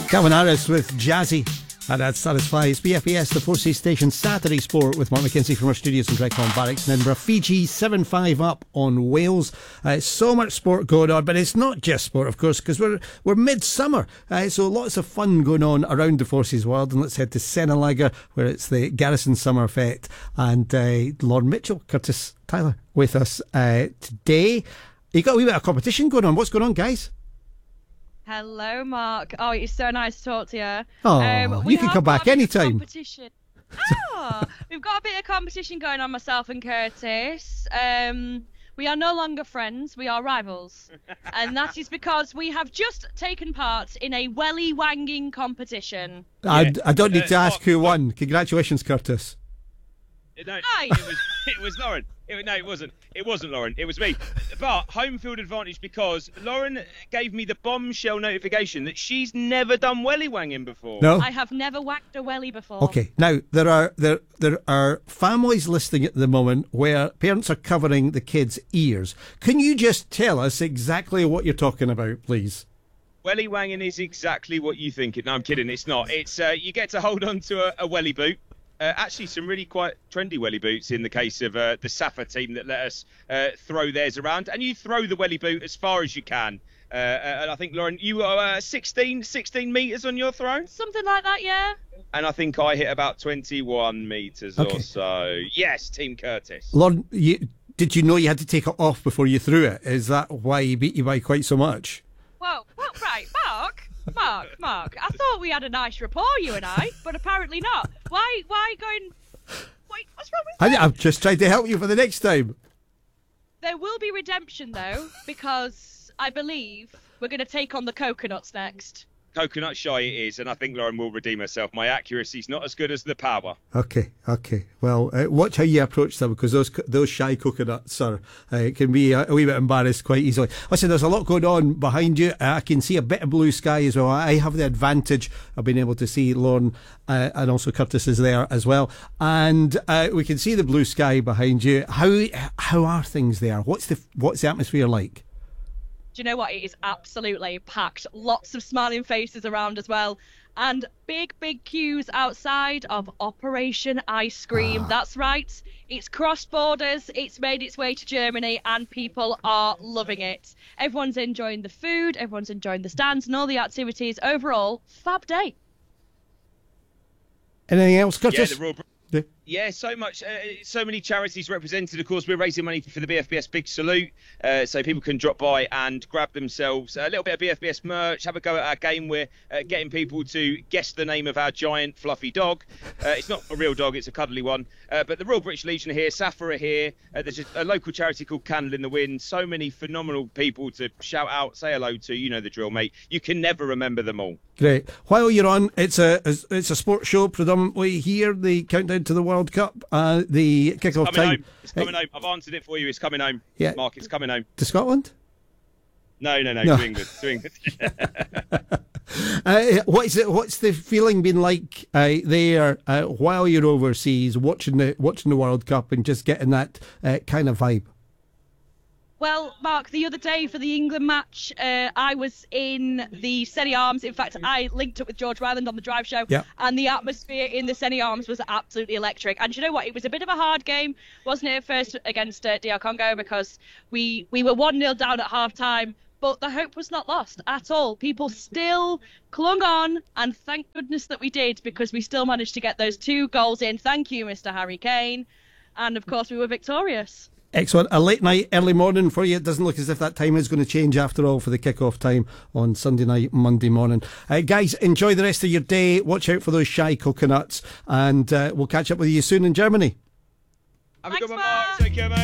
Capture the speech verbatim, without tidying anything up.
Calvin Harris with Jazzy. And that satisfies B F B S, the Four Seas Station Saturday Sport with Mark McKenzie from our studios in Dreadcon Barracks in Edinburgh. Fiji seven five up on Wales. Uh, so much sport going on, but it's not just sport, of course, because we're we're midsummer. Uh, so lots of fun going on around the Four Seas world. And let's head to Senalaga, where it's the Garrison Summer Fete. And uh, Lauren Mitchell, Curtis Tyler with us uh, today. You got a wee bit of competition going on. What's going on, guys? Hello, Mark. Oh, it's so nice to talk to you. Oh, um, you can come back anytime. Competition. Oh, we've got a bit of competition going on, myself and Curtis. Um, we are no longer friends, we are rivals. And that is because we have just taken part in a welly wanging competition. I, Yeah. I don't need Uh, to ask what- who won. Congratulations, Curtis. No, Hi. it was it was Lauren. It, no, it wasn't. It wasn't Lauren. It was me. But home field advantage because Lauren gave me the bombshell notification that she's never done welly wanging before. No? I have never whacked a welly before. Okay, now there are there there are families listening at the moment where parents are covering the kids' ears. Can you just tell us exactly what you're talking about, please? Welly wanging is exactly what you think it. No, I'm kidding. It's not. It's uh, you get to hold on to a, a welly boot. Uh, actually, some really quite trendy welly boots in the case of uh, the Safa team that let us uh, throw theirs around. And you throw the welly boot as far as you can. Uh, and I think, Lauren, you were uh, sixteen, sixteen metres on your throw. Something like that, yeah. And I think I hit about twenty-one metres Okay. or so. Yes, Team Curtis. Lauren, you, did you know you had to take it off before you threw it? Is that why he beat you by quite so much? Whoa, well, right, Mark. Mark, Mark, I thought we had a nice rapport, you and I, but apparently not. Why, why going... Wait, what's wrong with I, that? I'm just trying to help you for the next time. There will be redemption, though, because I believe we're going to take on the coconuts next. Coconut shy it is, and I think Lauren will redeem herself. My accuracy's not as good as the power. Okay, okay. Well, uh, watch how you approach them, because those those shy coconuts are uh, can be a, a wee bit embarrassed quite easily. Listen, there's a lot going on behind you. Uh, I can see a bit of blue sky as well. I have the advantage of being able to see Lauren uh, and also Curtis is there as well, and uh, we can see the blue sky behind you. How how are things there? What's the what's the atmosphere like? Do you know what? It is absolutely packed. Lots of smiling faces around as well. And big, big queues outside of Operation Ice Cream. Ah. That's right. It's crossed borders. It's made its way to Germany and people are loving it. Everyone's enjoying the food. Everyone's enjoying the stands and all the activities. Overall, fab day. Anything else, Yeah, Curtis? the Royal... Yeah. Yeah, so much, uh, so many charities represented. Of course, we're raising money for the B F B S Big Salute, uh, so people can drop by and grab themselves a little bit of B F B S merch, have a go at our game. We're uh, getting people to guess the name of our giant fluffy dog. Uh, it's not a real dog, it's a cuddly one. Uh, but the Royal British Legion are here, Safa are here. Uh, there's a, a local charity called Candle in the Wind. So many phenomenal people to shout out, say hello to. You know the drill, mate. You can never remember them all. Great. While you're on, it's a it's a sports show predominantly here. The countdown to the World Cup, uh, the kick-off Coming time. home. It's coming home. I've answered it for you. It's coming home. Yeah. Mark, it's coming home. To Scotland? No, no, no, No. to England. To England. Uh, what's it? What's the feeling been like uh, there uh, while you're overseas, watching the watching the World Cup and just getting that uh, kind of vibe? Well, Mark, the other day for the England match, uh, I was in the Senny Arms. In fact, I linked up with George Ryland on the Drive Show, Yeah. and the atmosphere in the Senny Arms was absolutely electric. And you know what? It was a bit of a hard game, wasn't it, first against uh, D R Congo, because we, we were one nil down at half-time, but the hope was not lost at all. People still clung on, and thank goodness that we did, because we still managed to get those two goals in. Thank you, Mister Harry Kane. And, of course, we were victorious. Excellent. A late night, early morning for you. It doesn't look as if that time is going to change after all for the kick-off time on Sunday night, Monday morning. Uh, guys, enjoy the rest of your day. Watch out for those shy coconuts, and uh, we'll catch up with you soon in Germany. Have Thanks, a good one, Mark. Mark. Take care, mate.